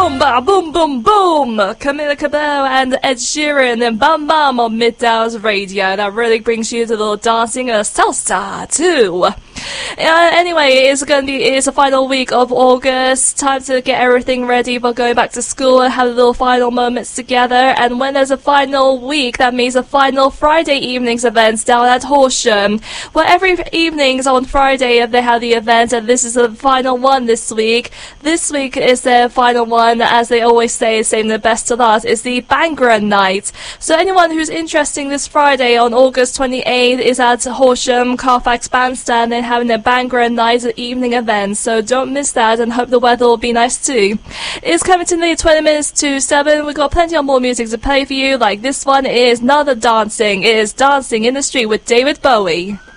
boom, ba, boom, boom, boom. Camila Cabello and Ed Sheeran and Bam Bam on Midtown's radio. That really brings you to a little dancing and salsa too. Anyway, it's a final week of August. Time to get everything ready for going back to school and have little final moments together. And when there's a final week, that means a final Friday evenings events down at Horsham. Well, every evenings on Friday they have the event, and this is the final one this week. This week is their final one, as they always say, saving the best to last. It's the Bhangra Night. So anyone who's interested this Friday on August 28th is at Horsham Carfax Bandstand and having a Bhangra Night evening event. So don't miss that, and hope the weather will be nice too. It's coming to nearly 20 minutes to 7. We've got plenty of more music to play for you. Like this one is Another Dancing. It is Dancing in the Street with David Bowie.